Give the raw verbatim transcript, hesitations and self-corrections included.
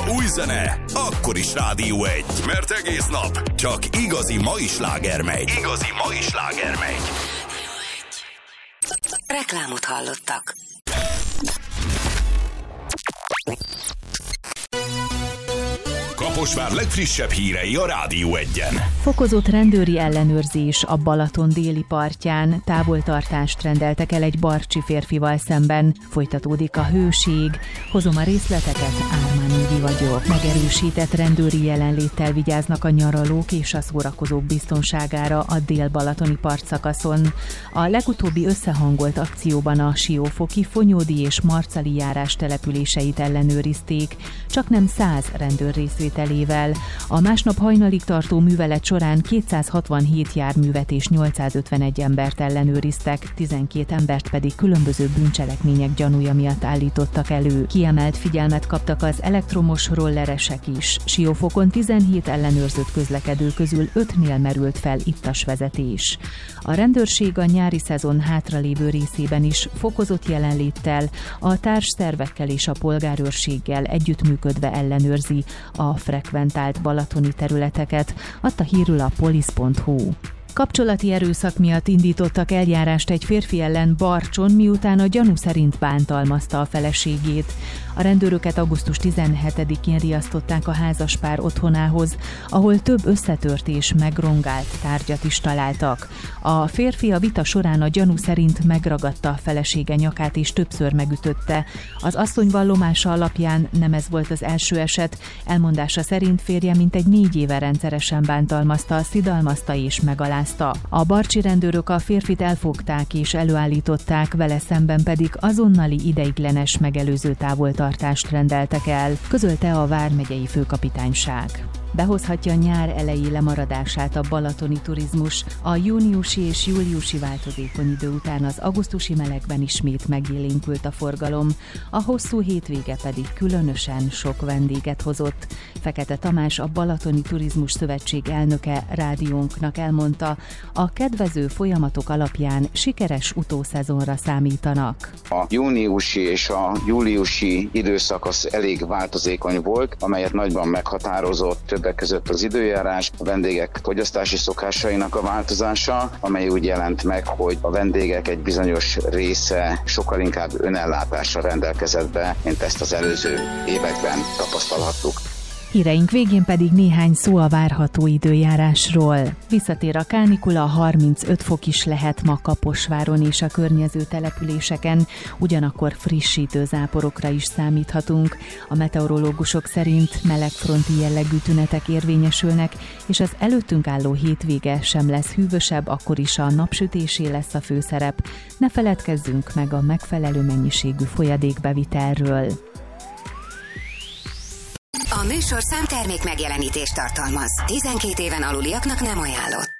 Ha új zene, akkor is Rádió egy. Mert egész nap csak igazi mai sláger megy. Igazi mai sláger megy. Reklámot hallottak. Kaposvár legfrissebb hírei a Rádió egyen. Fokozott rendőri ellenőrzés a Balaton déli partján. Távoltartást rendeltek el egy barcsi férfival szemben. Folytatódik a hőség. Hozom a részleteket, Ármán Évi vagyok. Megerősített rendőri jelenléttel vigyáznak a nyaralók és a szórakozók biztonságára a dél-balatoni partszakaszon. A legutóbbi összehangolt akcióban a Siófoki, Fonyódi és Marcali járás településeit ellenőrizték. Csaknem száz rendőr részvételével. A másnap hajnalig tartó művelet során kétszázhatvanhét járművet és nyolcszázötvenegy embert ellenőriztek, tizenkét embert pedig különböző bűncselekmények gyanúja miatt állítottak elő. Kiemelt figyelmet kaptak az elektromos rolleresek is. Siófokon tizenhét ellenőrzött közlekedő közül ötnél merült fel ittas vezetés. A rendőrség a nyári szezon hátralévő részében is fokozott jelenléttel, a társszervekkel és a polgárőrséggel együttműködve ellenőrzi a frekventált balatoni területeket, adta hírül a polisz pont hu. Kapcsolati erőszak miatt indítottak eljárást egy férfi ellen Barcson, miután a gyanú szerint bántalmazta a feleségét. A rendőröket augusztus tizenhetedikén riasztották a házaspár otthonához, ahol több összetört és megrongált tárgyat is találtak. A férfi a vita során a gyanú szerint megragadta a felesége nyakát és többször megütötte. Az asszony vallomása alapján nem ez volt az első eset, elmondása szerint férje mintegy négy éve rendszeresen bántalmazta, szidalmazta és megalázta. A barcsi rendőrök a férfit elfogták és előállították, vele szemben pedig azonnali ideiglenes megelőző távoltartást rendeltek el, közölte a vármegyei főkapitányság. Behozhatja nyár elejé lemaradását a balatoni turizmus. A júniusi és júliusi változékony idő után az augusztusi melegben ismét megélénkült a forgalom, a hosszú hétvége pedig különösen sok vendéget hozott. Fekete Tamás, a Balatoni Turizmus Szövetség elnöke rádiónknak elmondta, a kedvező folyamatok alapján sikeres utószezonra számítanak. A júniusi és a júliusi időszak az elég változékony volt, amelyet nagyban meghatározott többek között az időjárás, a vendégek fogyasztási szokásainak a változása, amely úgy jelent meg, hogy a vendégek egy bizonyos része sokkal inkább önellátással rendelkezett be, mint ezt az előző években tapasztalhattuk. Híreink végén pedig néhány szó a várható időjárásról. Visszatér a kánikula, harmincöt fok is lehet ma Kaposváron és a környező településeken, ugyanakkor frissítő záporokra is számíthatunk. A meteorológusok szerint melegfronti jellegű tünetek érvényesülnek, és az előttünk álló hétvége sem lesz hűvösebb, akkor is a napsütésé lesz a főszerep. Ne feledkezzünk meg a megfelelő mennyiségű folyadékbevitelről. A műsor számtermék megjelenítést tartalmaz. tizenkét éven aluliaknak nem ajánlott.